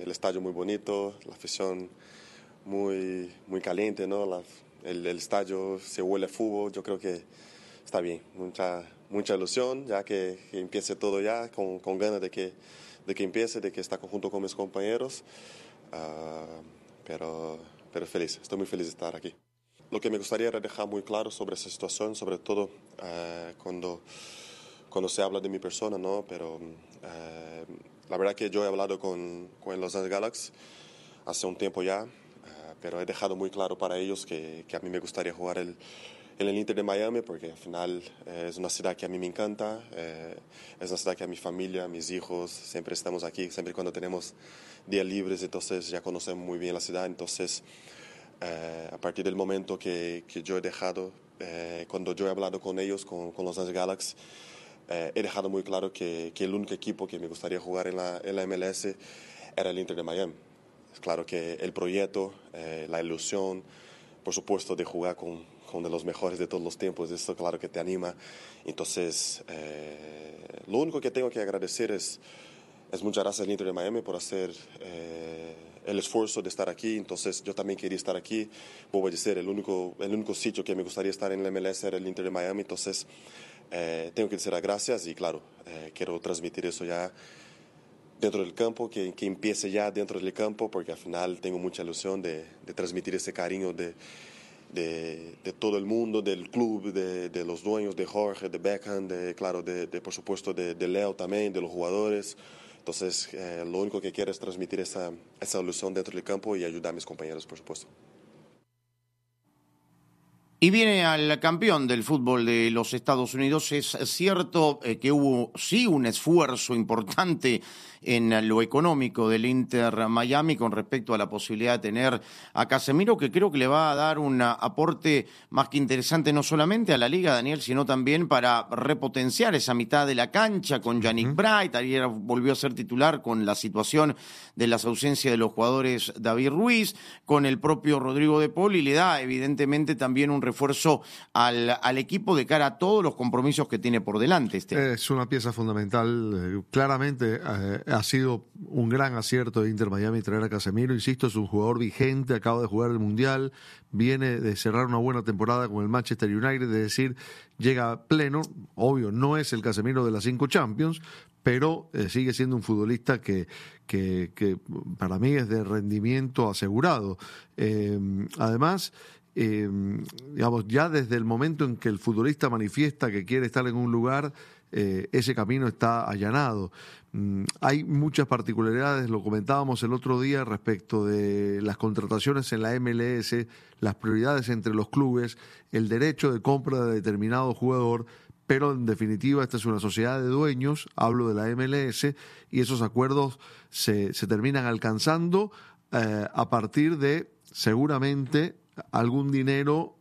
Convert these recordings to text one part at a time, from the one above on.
el estadio muy bonito, la afición muy, muy caliente, ¿no? El estadio se huele a fútbol, yo creo que está bien, mucha ilusión, ya que empiece todo ya, con ganas de que empiece, de que está junto con mis compañeros, pero feliz, estoy muy feliz de estar aquí. Lo que me gustaría era dejar muy claro sobre esa situación, sobre todo cuando se habla de mi persona, ¿no? Pero la verdad que yo he hablado con Los Angeles Galaxy hace un tiempo ya, pero he dejado muy claro para ellos que a mí me gustaría jugar en el Inter de Miami, porque al final es una ciudad que a mí me encanta, es una ciudad que a mi familia, a mis hijos, siempre estamos aquí, siempre cuando tenemos días libres, entonces ya conocemos muy bien la ciudad, entonces a partir del momento que yo he dejado, cuando yo he hablado con ellos, con Los Angeles Galaxy, he dejado muy claro que el único equipo que me gustaría jugar en la MLS era el Inter de Miami. Es claro que el proyecto, la ilusión, por supuesto, de jugar con de los mejores de todos los tiempos, eso claro que te anima. Entonces, lo único que tengo que agradecer es muchas gracias al Inter de Miami por hacer el esfuerzo de estar aquí. Entonces, yo también quería estar aquí. Vuelvo a decir, el único sitio que me gustaría estar en la MLS era el Inter de Miami. Entonces, tengo que decir gracias y claro, quiero transmitir eso ya dentro del campo, que empiece ya dentro del campo, porque al final tengo mucha ilusión de transmitir ese cariño de todo el mundo, del club, de los dueños, de Jorge, de Beckham, claro, por supuesto de Leo también, de los jugadores. Entonces, lo único que quiero es transmitir esa ilusión dentro del campo y ayudar a mis compañeros, por supuesto. Y viene al campeón del fútbol de los Estados Unidos. Es cierto que hubo sí un esfuerzo importante en lo económico del Inter Miami con respecto a la posibilidad de tener a Casemiro, que creo que le va a dar un aporte más que interesante no solamente a la Liga, Daniel, sino también para repotenciar esa mitad de la cancha con Yannick Bright. Ayer volvió a ser titular con la situación de las ausencias de los jugadores David Ruiz, con el propio Rodrigo de Paul, y le da evidentemente también un refuerzo al equipo de cara a todos los compromisos que tiene por delante. Es una pieza fundamental. Claramente ha sido un gran acierto de Inter Miami traer a Casemiro. Insisto, es un jugador vigente, acaba de jugar el Mundial, viene de cerrar una buena temporada con el Manchester United, es decir, llega pleno. Obvio, no es el Casemiro de las 5 Champions, pero sigue siendo un futbolista que para mí es de rendimiento asegurado. Además, digamos, ya desde el momento en que el futbolista manifiesta que quiere estar en un lugar, ese camino está allanado. Hay muchas particularidades, lo comentábamos el otro día respecto de las contrataciones en la MLS, las prioridades entre los clubes, el derecho de compra de determinado jugador, pero en definitiva esta es una sociedad de dueños, hablo de la MLS, y esos acuerdos se terminan alcanzando a partir de seguramente algún dinero,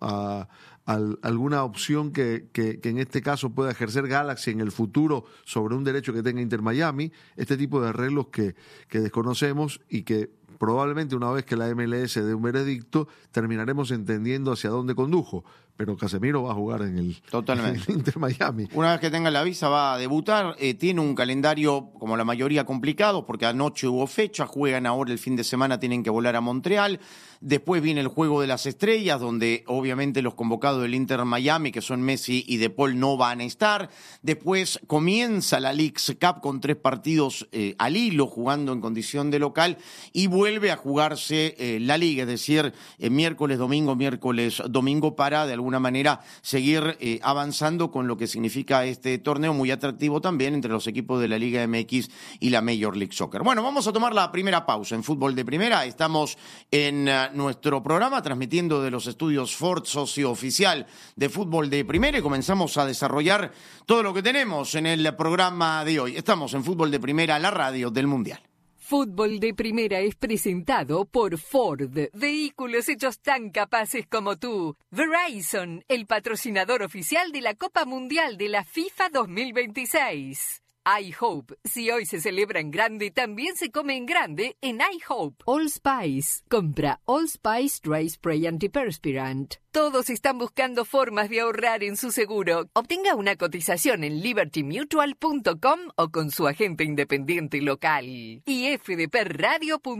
alguna opción que en este caso pueda ejercer Galaxy en el futuro sobre un derecho que tenga Inter Miami, este tipo de arreglos que desconocemos y que probablemente una vez que la MLS dé un veredicto terminaremos entendiendo hacia dónde condujo. Pero Casemiro va a jugar en el Inter Miami. Una vez que tenga la visa va a debutar. Tiene un calendario, como la mayoría, complicado, porque anoche hubo fecha, juegan ahora el fin de semana, tienen que volar a Montreal. Después viene el Juego de las Estrellas, donde obviamente los convocados del Inter Miami, que son Messi y De Paul, no van a estar. Después comienza la Leagues Cup con 3 partidos al hilo, jugando en condición de local, y vuelve a jugarse la Liga, es decir, miércoles, domingo, para de alguna manera seguir avanzando con lo que significa este torneo muy atractivo también entre los equipos de la Liga MX y la Major League Soccer. Bueno, vamos a tomar la primera pausa en Fútbol de Primera. Estamos en nuestro programa transmitiendo de los estudios Ford, socio oficial de Fútbol de Primera, y comenzamos a desarrollar todo lo que tenemos en el programa de hoy. Estamos en Fútbol de Primera, la radio del Mundial. Fútbol de Primera es presentado por Ford, vehículos hechos tan capaces como tú. Verizon, el patrocinador oficial de la Copa Mundial de la FIFA 2026. iHope, si hoy se celebra en grande, también se come en grande en iHope. Allspice, compra Allspice Dry Spray Antiperspirant. Todos están buscando formas de ahorrar en su seguro. Obtenga una cotización en libertymutual.com o con su agente independiente local. Y FDP Radio.